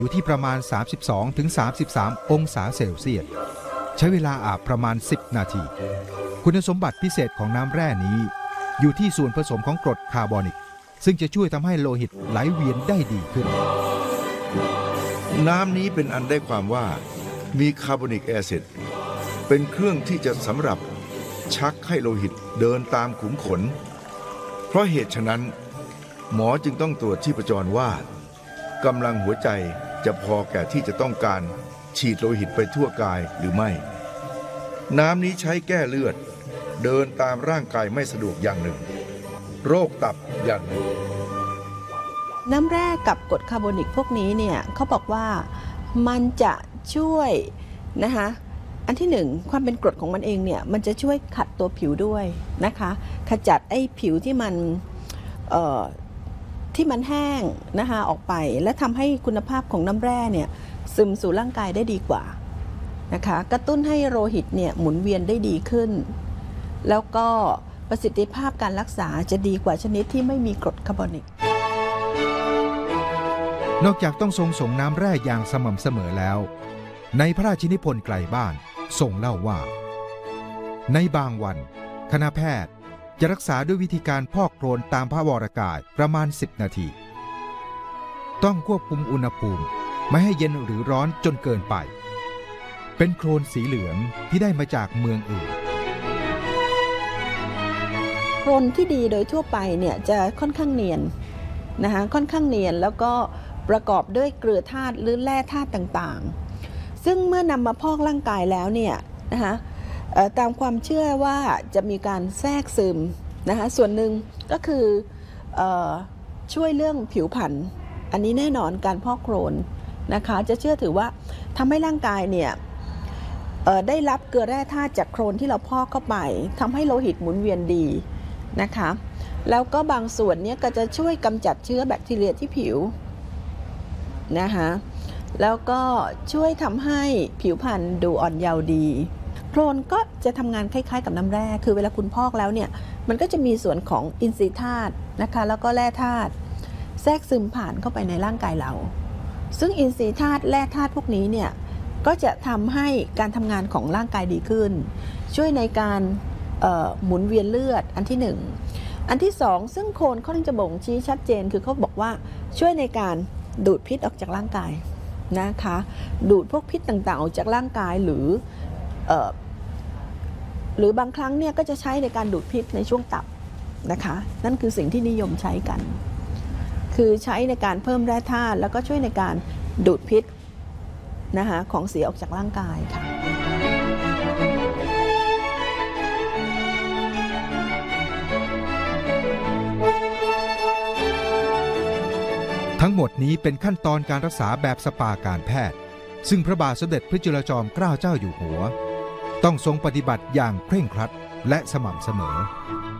อยู่ที่ประมาณ 32-33 องศาเซลเซียสใช้เวลาอาบประมาณ 10 นาที คุณสมบัติพิเศษของน้ำแร่นี้อยู่ที่ส่วนผสมของกรดคาร์บอนิกซึ่งจะช่วยทำให้โลหิตไหลเวียนได้ดีขึ้นน้ำนี้เป็นอันได้ความว่ามีคาร์บอนิกแอซิดเป็นเครื่องที่จะสำหรับชักให้โลหิตเดินตามขุมขนเพราะเหตุฉะนั้นหมอจึงต้องตรวจชีพจรว่ากำลังหัวใจจะพอแก่ที่จะต้องการฉีดโลหิตไปทั่วกายหรือไม่น้ำนี้ใช้แก้เลือดเดินตามร่างกายไม่สะดวกอย่างหนึ่งโรคตับอย่างหนึ่งน้ำแร่กับกรดคาร์บอนิกพวกนี้เนี่ยเขาบอกว่ามันจะช่วยนะคะอันที่หนึ่งความเป็นกรดของมันเองเนี่ยมันจะช่วยขัดตัวผิวด้วยนะคะขจัดไอ้ผิวที่มันแห้งนะคะออกไปและทำให้คุณภาพของน้ำแร่เนี่ยซึมสู่ร่างกายได้ดีกว่านะคะกระตุ้นให้โลหิตเนี่ยหมุนเวียนได้ดีขึ้นแล้วก็ประสิทธิภาพการรักษาจะดีกว่าชนิดที่ไม่มีกรดคาร์บอนิกนอกจากต้องส่งน้ำแร่อย่างสม่ำเสมอแล้วในพระราชนิพนธ์ไกลบ้านทรงเล่าว่าในบางวันคณะแพทย์จะรักษาด้วยวิธีการพอกโคลนตามพระวรกายประมาณ10 นาทีต้องควบคุมอุณหภูมิไม่ให้เย็นหรือร้อนจนเกินไปเป็นโคลนสีเหลืองที่ได้มาจากเมืองอื่นโคลนที่ดีโดยทั่วไปเนี่ยจะค่อนข้างเนียนนะคะค่อนข้างเนียนแล้วก็ประกอบด้วยเกลือธาตุหรือแร่ธาตุต่างๆซึ่งเมื่อนำมาพอกร่างกายแล้วเนี่ยนะคะตามความเชื่อว่าจะมีการแทรกซึมนะคะส่วนหนึ่งก็คือช่วยเรื่องผิวพรรณอันนี้แน่นอนการพอกโคลนนะคะจะเชื่อถือว่าทำให้ร่างกายเนี่ยได้รับเกลือแร่ธาตุจากโคลนที่เราพอกเข้าไปทำให้โลหิตหมุนเวียนดีนะคะแล้วก็บางส่วนนี้ก็จะช่วยกำจัดเชื้อแบคทีเรียที่ผิวนะคะแล้วก็ช่วยทำให้ผิวพรรณดูอ่อนเยาว์ดีโคลนก็จะทำงานคล้ายๆกับน้ำแร่คือเวลาคุณพอกแล้วเนี่ยมันก็จะมีส่วนของอินทรีย์ธาตุนะคะแล้วก็แร่ธาตุแทรกซึมผ่านเข้าไปในร่างกายเราซึ่งอินทรีย์ธาตุแร่ธาตุพวกนี้เนี่ยก็จะทำให้การทำงานของร่างกายดีขึ้นช่วยในการหมุนเวียนเลือดอันที่1อันที่2ซึ่งโคลนเขาจะบ่งชี้ชัดเจนคือเขาบอกว่าช่วยในการดูดพิษออกจากร่างกายนะคะดูดพวกพิษต่างๆออกจากร่างกายหรือบางครั้งเนี่ยก็จะใช้ในการดูดพิษในช่วงตับนะคะนั่นคือสิ่งที่นิยมใช้กันคือใช้ในการเพิ่มแร่ธาตุแล้วก็ช่วยในการดูดพิษนะคะของเสียออกจากร่างกายค่ะทั้งหมดนี้เป็นขั้นตอนการรักษาแบบสปาการแพทย์ซึ่งพระบาทสมเด็จพระจุลจอมเกล้าเจ้าอยู่หัวต้องทรงปฏิบัติอย่างเคร่งครัดและสม่ำเสมอ